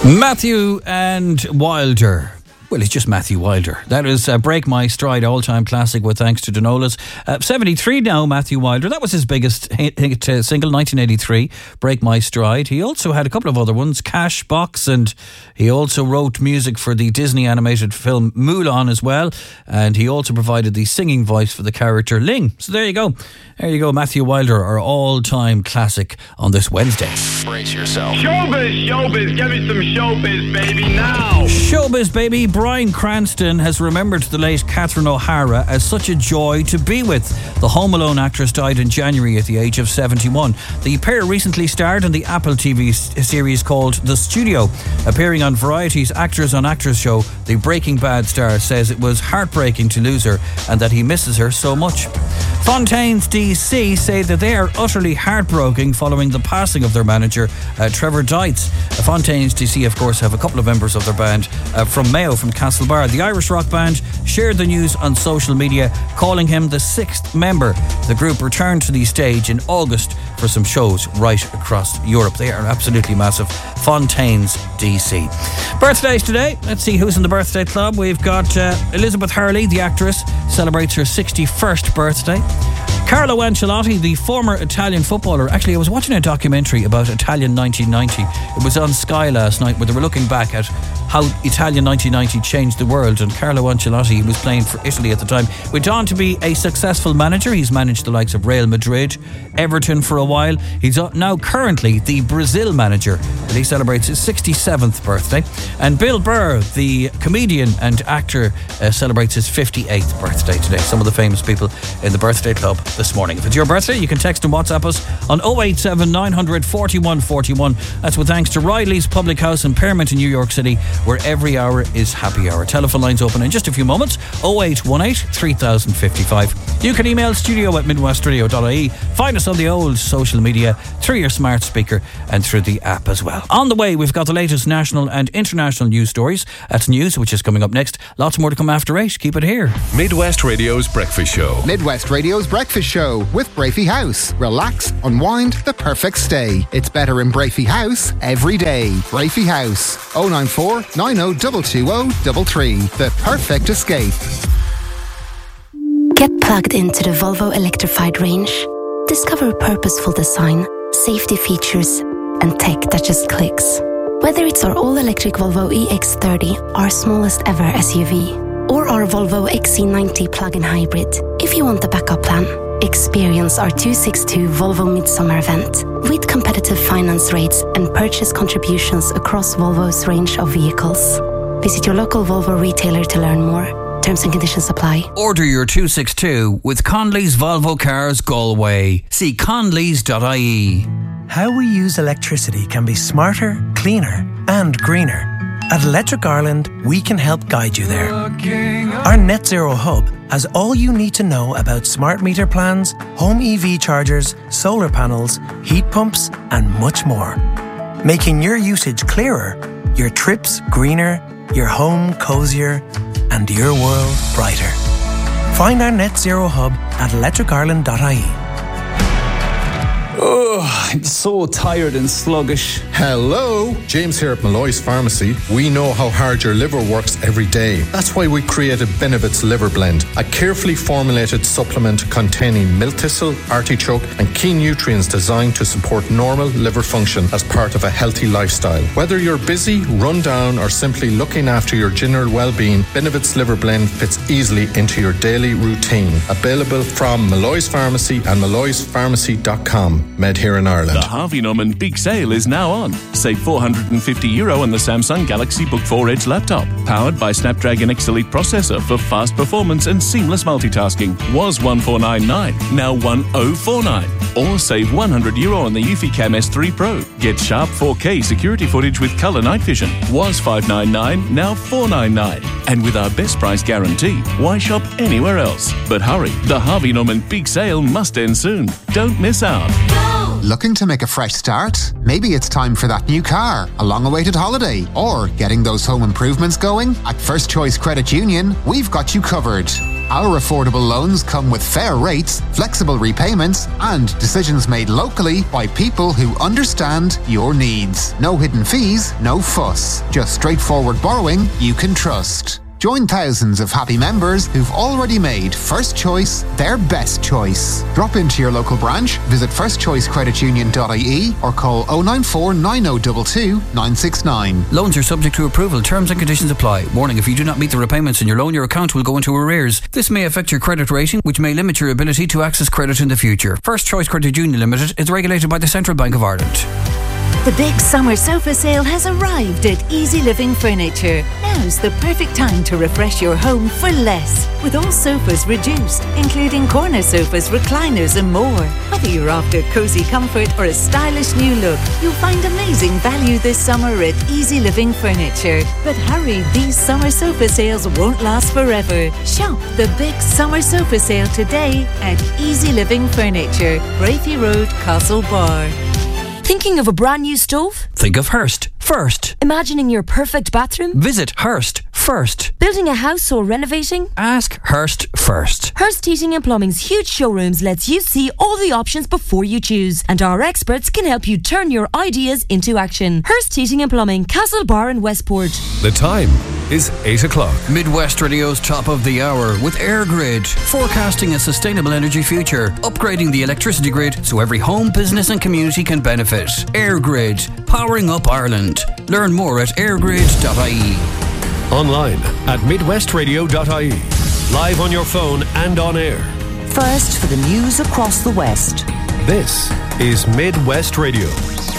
Matthew and Wilder. Well, it's just Matthew Wilder. That is Break My Stride, all-time classic with thanks to Denolas. 73 now, Matthew Wilder. That was his biggest hit single, 1983, Break My Stride. He also had a couple of other ones, Cash Box, and he also wrote music for the Disney animated film Mulan as well. And he also provided the singing voice for the character Ling. So there you go. There you go, Matthew Wilder, our all-time classic on this Wednesday. Brace yourself. Showbiz, showbiz, give me some showbiz, baby, now. Showbiz, baby. Bryan Cranston has remembered the late Catherine O'Hara as such a joy to be with. The Home Alone actress died in January at the age of 71. The pair recently starred in the Apple TV series called The Studio. Appearing on Variety's Actors on Actors show, the Breaking Bad star says it was heartbreaking to lose her and that he misses her so much. Fontaines DC say that they are utterly heartbroken following the passing of their manager, Trevor Dietz. Fontaines DC, of course, have a couple of members of their band from Mayo, from Castlebar. The Irish rock band shared the news on social media, calling him the sixth member. The group returned to the stage in August for some shows right across Europe. They are absolutely massive. Fontaines DC. Birthdays today. Let's see who's in the birthday club. We've got Elizabeth Hurley, the actress, celebrates her 61st birthday. Carlo Ancelotti, the former Italian footballer. Actually, I was watching a documentary about Italian 1990. It was on Sky last night where they were looking back at how Italian 1990 changed the world, and Carlo Ancelotti, who was playing for Italy at the time, went on to be a successful manager. He's managed the likes of Real Madrid, Everton for a while. He's now currently the Brazil manager, and he celebrates his 67th birthday. And Bill Burr, the comedian and actor, celebrates his 58th birthday today. Some of the famous people in the birthday club this morning. If it's your birthday, you can text and WhatsApp us on 087 900 41 41. That's with thanks to Riley's Public House in Pearmont in New York City, where every hour is happy hour. Telephone lines open in just a few moments. 0818 3055. You can email studio@midwestradio.ie. Find us on the old social media, through your smart speaker and through the app as well. On the way, we've got the latest national and international news stories. That's news, which is coming up next. Lots more to come after 8. Keep it here. Midwest Radio's Breakfast Show. Midwest Radio's Breakfast Show with Brafey House. Relax, unwind, the perfect stay. It's better in Brafey House every day. Brafey House. 094 90222033. The perfect escape. Get plugged into the Volvo electrified range. Discover purposeful design, safety features, and tech that just clicks. Whether it's our all-electric Volvo EX30, our smallest ever SUV, or our Volvo XC90 plug-in hybrid, if you want the backup plan, experience our 262 Volvo Midsummer event with competitive finance rates and purchase contributions across Volvo's range of vehicles. Visit your local Volvo retailer to learn more. Terms and conditions apply. Order your 262 with Conley's Volvo Cars Galway. See conleys.ie. How we use electricity can be smarter, cleaner and greener. At Electric Ireland, we can help guide you there. Our Net Zero Hub has all you need to know about smart meter plans, home EV chargers, solar panels, heat pumps and much more. Making your usage clearer, your trips greener, your home cozier and your world brighter. Find our Net Zero Hub at electricireland.ie. Oh, I'm so tired and sluggish. Hello, James here at Malloy's Pharmacy. We know how hard your liver works every day. That's why we created Benevit's Liver Blend, a carefully formulated supplement containing milk thistle, artichoke and key nutrients designed to support normal liver function as part of a healthy lifestyle. Whether you're busy, run down or simply looking after your general well-being, Benevit's Liver Blend fits easily into your daily routine. Available from Malloy's Pharmacy and malloyspharmacy.com. Made here in Ireland. The Harvey Norman Big Sale is now on. Save €450 on the Samsung Galaxy Book 4 Edge laptop. Powered by Snapdragon X Elite processor for fast performance and seamless multitasking. Was $1,499, now $1,049. Or save €100 on the Eufy Cam S3 Pro. Get sharp 4K security footage with colour night vision. Was $599, now $499. And with our best price guarantee, why shop anywhere else? But hurry, the Harvey Norman Big Sale must end soon. Don't miss out. Looking to make a fresh start? Maybe it's time for that new car, a long-awaited holiday, or getting those home improvements going? At First Choice Credit Union, we've got you covered. Our affordable loans come with fair rates, flexible repayments, and decisions made locally by people who understand your needs. No hidden fees, no fuss. Just straightforward borrowing you can trust. Join thousands of happy members who've already made First Choice their best choice. Drop into your local branch, visit firstchoicecreditunion.ie or call 094 9022 969. Loans are subject to approval. Terms and conditions apply. Warning, if you do not meet the repayments in your loan, your account will go into arrears. This may affect your credit rating, which may limit your ability to access credit in the future. First Choice Credit Union Limited is regulated by the Central Bank of Ireland. The big summer sofa sale has arrived at Easy Living Furniture. Now's the perfect time to refresh your home for less. With all sofas reduced, including corner sofas, recliners and more. Whether you're after cosy comfort or a stylish new look, you'll find amazing value this summer at Easy Living Furniture. But hurry, these summer sofa sales won't last forever. Shop the big summer sofa sale today at Easy Living Furniture, Braithey Road, Castlebar. Thinking of a brand new stove? Think of Hearst first. Imagining your perfect bathroom? Visit Hearst first. Building a house or renovating? Ask Hearst first. Hearst Heating and Plumbing's huge showrooms lets you see all the options before you choose, and our experts can help you turn your ideas into action. Hearst Heating and Plumbing, Castlebar and Westport. The time is 8 o'clock. Midwest Radio's top of the hour with EirGrid, forecasting a sustainable energy future, upgrading the electricity grid so every home, business and community can benefit. EirGrid, powering up Ireland. Learn more at airgrid.ie. Online at midwestradio.ie. Live on your phone and on air. First for the news across the West. This is Midwest Radio.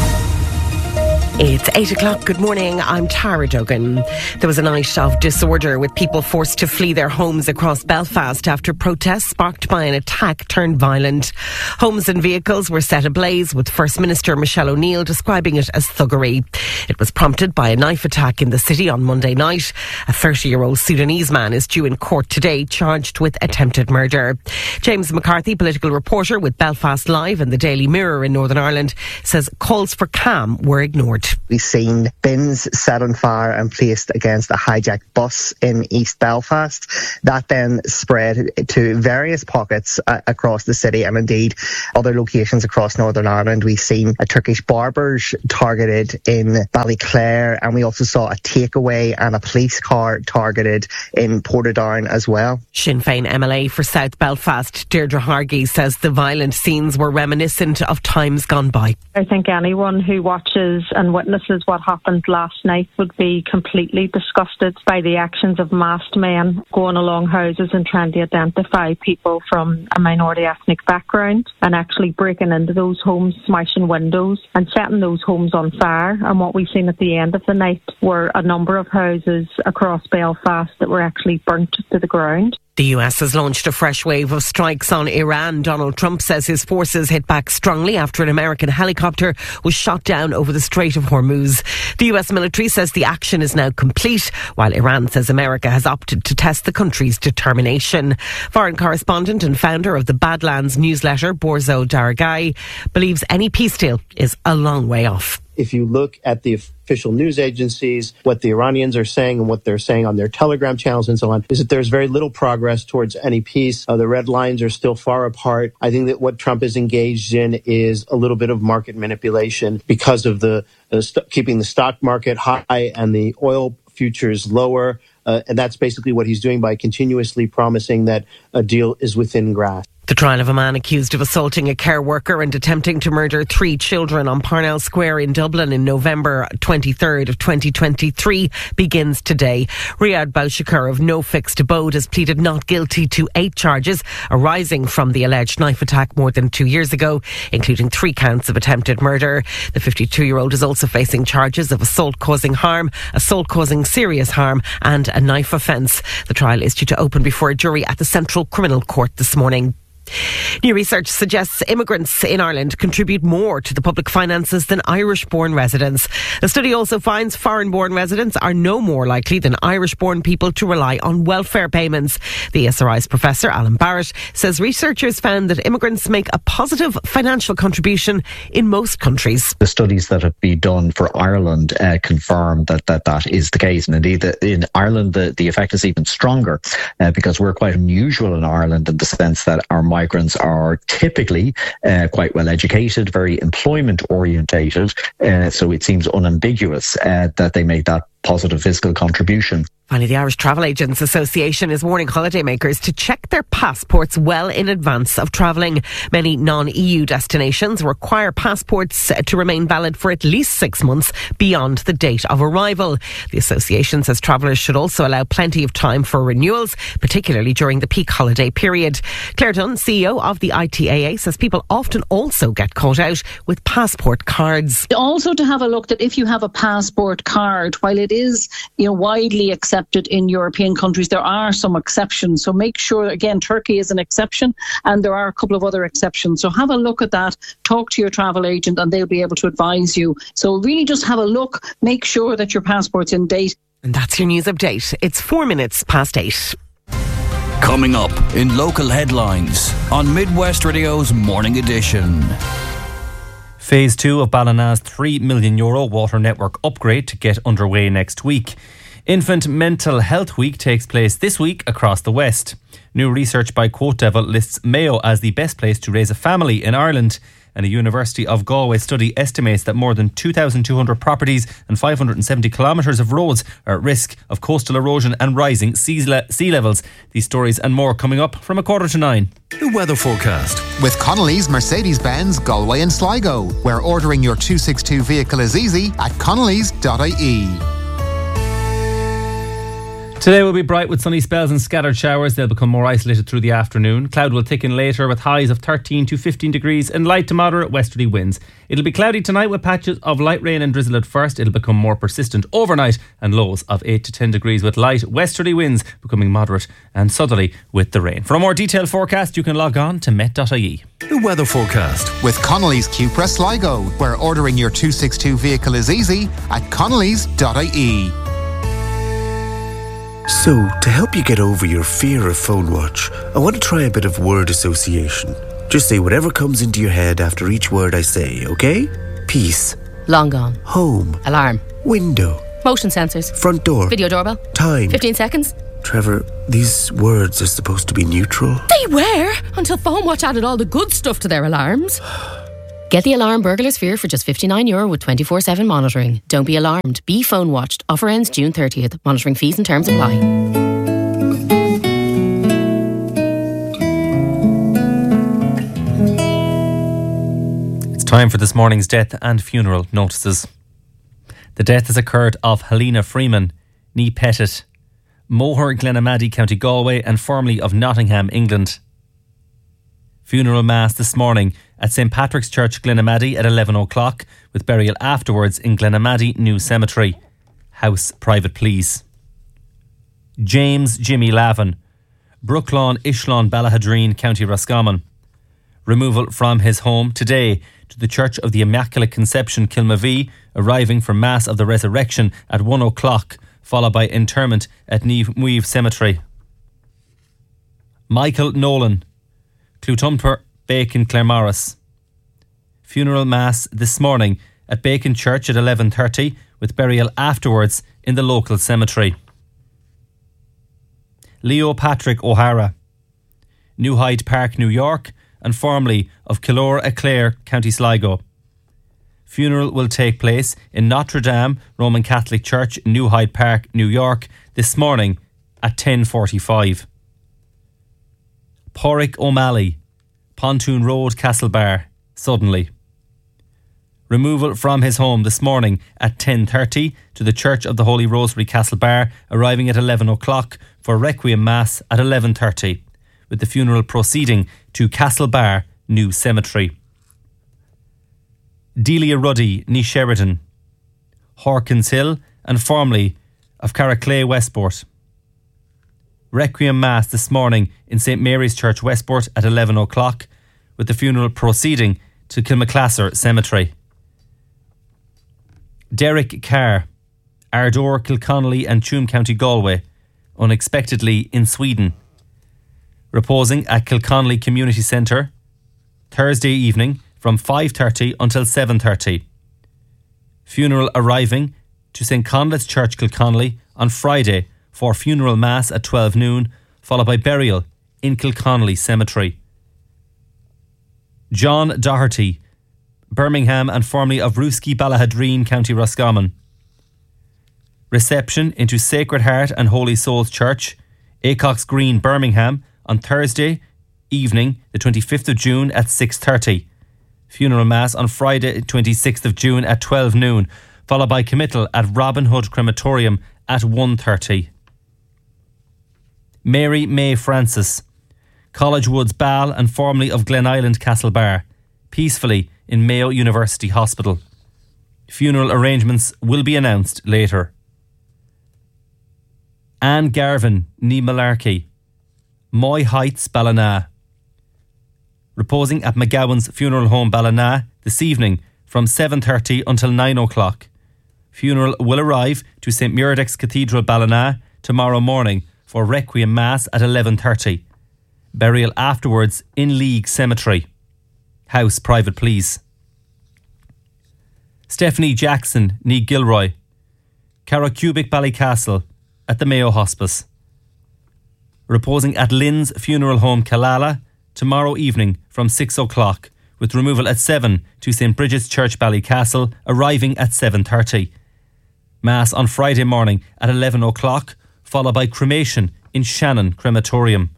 It's 8 o'clock. Good morning. I'm Tara Duggan. There was a night of disorder with people forced to flee their homes across Belfast after protests sparked by an attack turned violent. Homes and vehicles were set ablaze, with First Minister Michelle O'Neill describing it as thuggery. It was prompted by a knife attack in the city on Monday night. A 30-year-old Sudanese man is due in court today, charged with attempted murder. James McCarthy, political reporter with Belfast Live and the Daily Mirror in Northern Ireland, says calls for calm were ignored. We've seen bins set on fire and placed against a hijacked bus in East Belfast. That then spread to various pockets across the city and indeed other locations across Northern Ireland. We've seen a Turkish barbers targeted in Ballyclare, and we also saw a takeaway and a police car targeted in Portadown as well. Sinn Féin MLA for South Belfast, Deirdre Hargey, says the violent scenes were reminiscent of times gone by. I think anyone who watches and witnesses what happened last night would be completely disgusted by the actions of masked men going along houses and trying to identify people from a minority ethnic background and actually breaking into those homes, smashing windows and setting those homes on fire. And what we've seen at the end of the night were a number of houses across Belfast that were actually burnt to the ground. The US has launched a fresh wave of strikes on Iran. Donald Trump says his forces hit back strongly after an American helicopter was shot down over the Strait of Hormuz. The US military says the action is now complete, while Iran says America has opted to test the country's determination. Foreign correspondent and founder of the Badlands newsletter, Borzo Daragai, believes any peace deal is a long way off. If you look at the official news agencies, what the Iranians are saying and what they're saying on their Telegram channels and so on, is that there's very little progress towards any peace. The red lines are still far apart. I think that what Trump is engaged in is a little bit of market manipulation because of the keeping the stock market high and the oil futures lower. And that's basically what he's doing by continuously promising that a deal is within grasp. The trial of a man accused of assaulting a care worker and attempting to murder 3 children on Parnell Square in Dublin in November 23rd of 2023 begins today. Riyad Balshakar of No Fixed Abode has pleaded not guilty to 8 charges arising from the alleged knife attack more than 2 years ago, including 3 counts of attempted murder. The 52-year-old is also facing charges of assault causing harm, assault causing serious harm and a knife offence. The trial is due to open before a jury at the Central Criminal Court this morning. New research suggests immigrants in Ireland contribute more to the public finances than Irish-born residents. The study also finds foreign-born residents are no more likely than Irish-born people to rely on welfare payments. The SRI's Professor Alan Barrett says researchers found that immigrants make a positive financial contribution in most countries. The studies that have been done for Ireland confirm that is the case. And indeed, in Ireland, the effect is even stronger because we're quite unusual in Ireland in the sense that our migrants are typically quite well educated, very employment orientated. So it seems unambiguous that they make that positive fiscal contribution. Finally, the Irish Travel Agents Association is warning holidaymakers to check their passports well in advance of travelling. Many non-EU destinations require passports to remain valid for at least 6 months beyond the date of arrival. The association says travellers should also allow plenty of time for renewals, particularly during the peak holiday period. Claire Dunn, CEO of the ITAA, says people often also get caught out with passport cards. Also to have a look that if you have a passport card, while it is widely accepted in European countries, there are some exceptions. So make sure, again, Turkey is an exception and there are a couple of other exceptions. So have a look at that, talk to your travel agent and they'll be able to advise you. So really just have a look, make sure that your passport's in date. And that's your news update. It's 4 minutes past 8. Coming up in local headlines on Midwest Radio's Morning Edition. Phase 2 of Ballina's €3 million water network upgrade to get underway next week. Infant Mental Health Week takes place this week across the West. New research by Quote Devil lists Mayo as the best place to raise a family in Ireland. And a University of Galway study estimates that more than 2,200 properties and 570 kilometres of roads are at risk of coastal erosion and rising sea levels. These stories and more coming up from 8:45. The weather forecast. With Connolly's Mercedes-Benz Galway and Sligo, where ordering your 262 vehicle is easy at connellys.ie. Today will be bright with sunny spells and scattered showers. They'll become more isolated through the afternoon. Cloud will thicken later with highs of 13 to 15 degrees and light to moderate westerly winds. It'll be cloudy tonight with patches of light rain and drizzle at first. It'll become more persistent overnight and lows of 8 to 10 degrees with light westerly winds becoming moderate and southerly with the rain. For a more detailed forecast, you can log on to met.ie. The weather forecast. With Connolly's Cupra Sligo, where ordering your 262 vehicle is easy at connellys.ie. So, to help you get over your fear of phone watch, I want to try a bit of word association. Just say whatever comes into your head after each word I say, okay? Peace. Long gone. Home. Alarm. Window. Motion sensors. Front door. Video doorbell. Time. 15 seconds. Trevor, these words are supposed to be neutral. They were, until Phone Watch added all the good stuff to their alarms. Get the alarm Burglar's Fear for just €59 with 24/7 monitoring. Don't be alarmed. Be phone watched. Offer ends June 30th. Monitoring fees and terms apply. It's time for this morning's death and funeral notices. The death has occurred of Helena Freeman, née Pettit, Moher, Glenamaddy, County Galway, and formerly of Nottingham, England. Funeral mass this morning at St Patrick's Church, Glenamaddy at 11 o'clock, with burial afterwards in Glenamaddy New Cemetery. House private, please. James Jimmy Lavin, Brooklawn, Ishlawn, Ballahadreen, County Roscommon. Removal from his home today to the Church of the Immaculate Conception, Kilmavee, arriving for Mass of the Resurrection at 1 o'clock, followed by interment at Neave Cemetery. Michael Nolan, Clutumper, Bacon, Claremorris. Funeral mass this morning at Bacon Church at 11:30, with burial afterwards in the local cemetery. Leo Patrick O'Hara, New Hyde Park, New York, and formerly of Killora-Clare, County Sligo. Funeral will take place in Notre Dame Roman Catholic Church, New Hyde Park, New York, this morning at 10:45. Porrick O'Malley, Pontoon Road, Castlebar, suddenly. Removal from his home this morning at 10:30 to the Church of the Holy Rosary, Castlebar, arriving at 11 o'clock for Requiem Mass at 11:30, with the funeral proceeding to Castlebar New Cemetery. Delia Ruddy, née Sheridan, Hawkins Hill, and formerly of Carraclay, Westport. Requiem Mass this morning in St Mary's Church, Westport at 11 o'clock, with the funeral proceeding to Kilmaclasser Cemetery. Derek Carr, Ardor, Kilconnelly and Tuam County Galway, unexpectedly in Sweden. Reposing at Kilconnelly Community Centre Thursday evening from 5:30 until 7:30. Funeral arriving to St Conleth's Church, Kilconnelly on Friday for funeral mass at 12 noon, followed by burial in Kilconnelly Cemetery. John Doherty, Birmingham and formerly of Ruski Ballahadreen, County Roscommon. Reception into Sacred Heart and Holy Souls Church, Acox Green, Birmingham on Thursday evening, the 25th of June at 6:30. Funeral Mass on Friday, 26th of June at 12 noon, followed by committal at Robin Hood Crematorium at 1:30. Mary May Francis, College Woods Ball and formerly of Glen Island Castlebar, peacefully in Mayo University Hospital. Funeral arrangements will be announced later. Anne Garvin, ní Malarkey, Moy Heights, Ballina. Reposing at McGowan's Funeral Home, Ballina, this evening from 7:30 until 9 o'clock. Funeral will arrive to St Muiredaig's Cathedral, Ballina, tomorrow morning for Requiem Mass at 11:30. Burial afterwards in League Cemetery. House private, please. Stephanie Jackson, ní Gilroy, Carracubic, Ballycastle, at the Mayo Hospice. Reposing at Lynn's Funeral Home, Killala, tomorrow evening from 6 o'clock, with removal at 7 to St Bridget's Church, Ballycastle, arriving at 7:30. Mass on Friday morning at 11 o'clock, followed by cremation in Shannon Crematorium.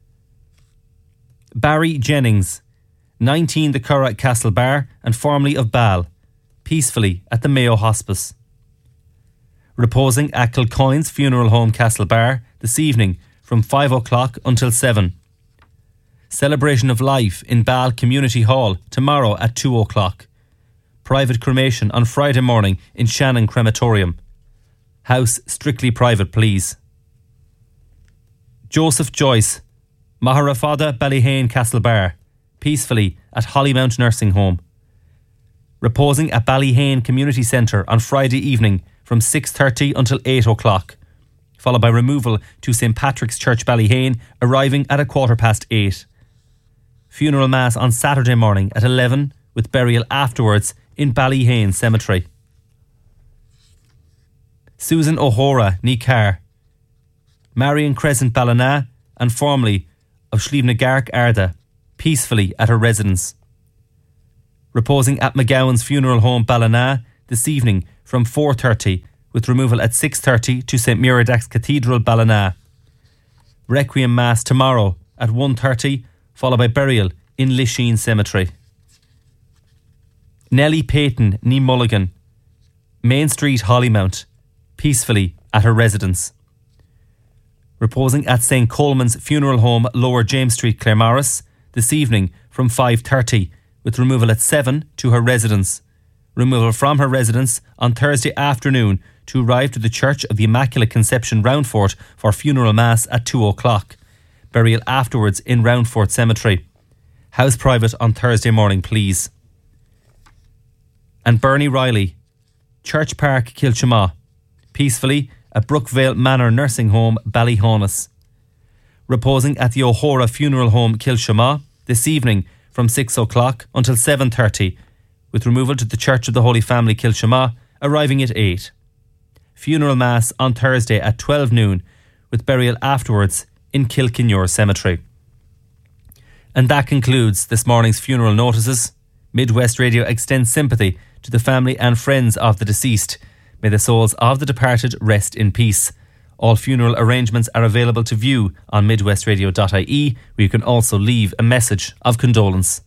Barry Jennings, 19 the Curragh Castlebar and formerly of Ball, peacefully at the Mayo Hospice. Reposing at Kilcoyne's Funeral Home, Castlebar, this evening from 5 o'clock until 7. Celebration of Life in Ball Community Hall tomorrow at 2 o'clock. Private cremation on Friday morning in Shannon Crematorium. House strictly private, please. Joseph Joyce, Maharafada, Ballyhane, Castlebar, peacefully at Hollymount Nursing Home. Reposing at Ballyhane Community Centre on Friday evening from 6:30 until 8 o'clock, followed by removal to St Patrick's Church, Ballyhane, arriving at 8:15. Funeral Mass on Saturday morning at 11, with burial afterwards in Ballyhane Cemetery. Susan O'Hora, ní Carr, Marion Crescent, Ballina, and formerly of Slievnagark, Arda, peacefully at her residence. Reposing at McGowan's Funeral Home, Ballina, this evening from 4:30, with removal at 6:30 to St Muiredaig's Cathedral, Ballina. Requiem Mass tomorrow at 1:30, followed by burial in Lisheen Cemetery. Nellie Payton, ní Mulligan, Main Street, Hollymount, peacefully at her residence. Reposing at St Coleman's Funeral Home, Lower James Street, Claremorris, this evening from 5:30, with removal at 7 to her residence. Removal from her residence on Thursday afternoon to arrive to the Church of the Immaculate Conception, Roundfort, for funeral mass at 2 o'clock. Burial afterwards in Roundfort Cemetery. House private on Thursday morning, please. And Bernie Riley, Church Park, Kilchama, peacefully at Brookvale Manor Nursing Home, Ballyhonus. Reposing at the O'Hora Funeral Home, Kilchama, this evening from 6 o'clock until 7:30, with removal to the Church of the Holy Family, Kilchama, arriving at 8. Funeral Mass on Thursday at 12 noon, with burial afterwards in Kilkenure Cemetery. And that concludes this morning's funeral notices. Midwest Radio extends sympathy to the family and friends of the deceased. May the souls of the departed rest in peace. All funeral arrangements are available to view on midwestradio.ie, where you can also leave a message of condolence.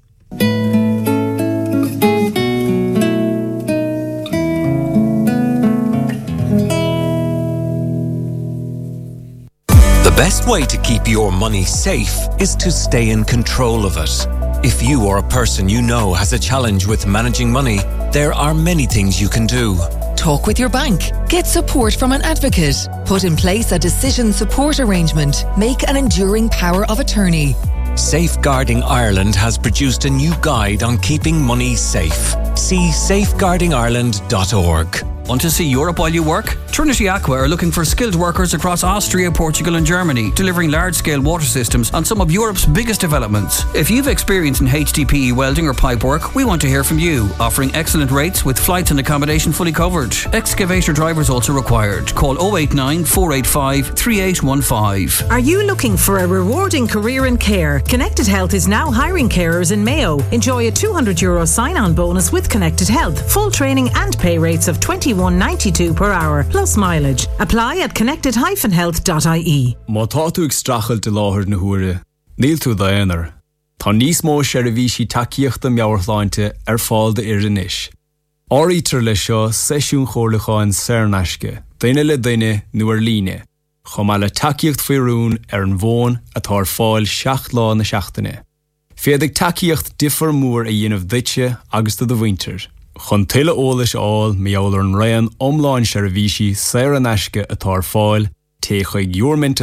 The best way to keep your money safe is to stay in control of it. If you or a person you know has a challenge with managing money, there are many things you can do. Talk with your bank. Get support from an advocate. Put in place a decision support arrangement. Make an enduring power of attorney. Safeguarding Ireland has produced a new guide on keeping money safe. See safeguardingireland.org. Want to see Europe while you work? Trinity Aqua are looking for skilled workers across Austria, Portugal and Germany, delivering large-scale water systems on some of Europe's biggest developments. If you've experience in HDPE welding or pipe work, we want to hear from you, offering excellent rates with flights and accommodation fully covered. Excavator drivers also required. Call 089 485 3815. Are you looking for a rewarding career in care? Connected Health is now hiring carers in Mayo. Enjoy a €200 sign-on bonus with Connected Health. Full training and pay rates of $21.92 per hour, plus mileage. Apply at connected-health.ie. Má tá tú ag strachel de láthir na huaire, níl tú daonar. Tá níos mó seirbhísí takeíochta meabhartháinte fáil de iris. Áítar le seo seisiún chomhlacháin Saornaisce, daine le daine nuair líne. Chomá le takeíocht faoirún an bhón atá fáil 7 lá na seachtaine. Féadigh takeíocht diffar mór a dhéanamh duite agus do bhainter. Chun tuile ólas áil meabhair an raon omláin seirbhísí Saornaisce atá fáil té chuig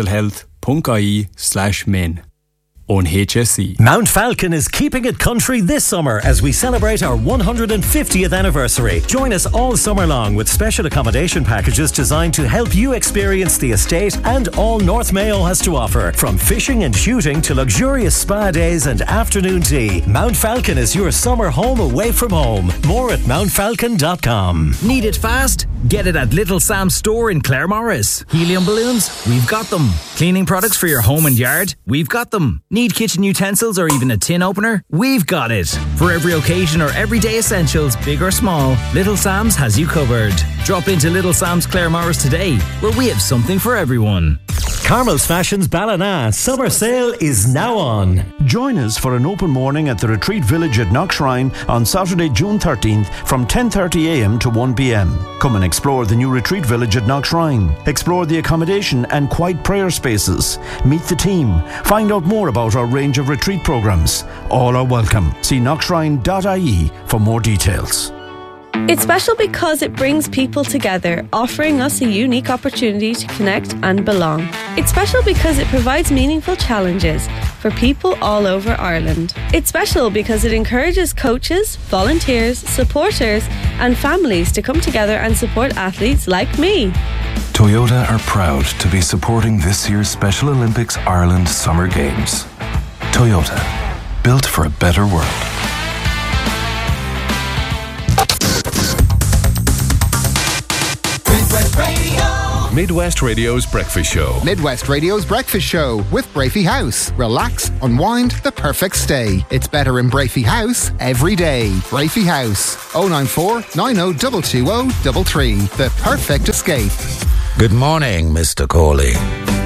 yourmentalhealth.ie/min. On HSE. Mount Falcon is keeping it country this summer as we celebrate our 150th anniversary. Join us all summer long with special accommodation packages designed to help you experience the estate and all North Mayo has to offer. From fishing and shooting to luxurious spa days and afternoon tea, Mount Falcon is your summer home away from home. More at mountfalcon.com. Need it fast? Get it at Little Sam's store in Claremorris. Helium balloons? We've got them. Cleaning products for your home and yard? We've got them. Need kitchen utensils or even a tin opener? We've got it. For every occasion or everyday essentials, big or small, Little Sam's has you covered. Drop into Little Sam's Claremorris today, where we have something for everyone. Carmel's Fashions Ballina summer sale is now on. Join us for an open morning at the Retreat Village at Knockshrine on Saturday, June 13th from 10:30am to 1pm. Come and explore the new Retreat Village at Knockshrine. Explore the accommodation and quiet prayer spaces. Meet the team. Find out more about our range of retreat programs. All are welcome. See knockshrine.ie for more details. It's special because it brings people together, offering us a unique opportunity to connect and belong. It's special because it provides meaningful challenges for people all over Ireland. It's special because it encourages coaches, volunteers, supporters and families to come together and support athletes like me. Toyota are proud to be supporting this year's Special Olympics Ireland Summer Games. Toyota, built for a better world. Midwest Radio's Breakfast Show. Midwest Radio's Breakfast Show with Brafey House. Relax, unwind, the perfect stay. It's better in Brafey House every day. Brafey House. 094 90 220 33. The perfect escape. Good morning, Mr. Cawley.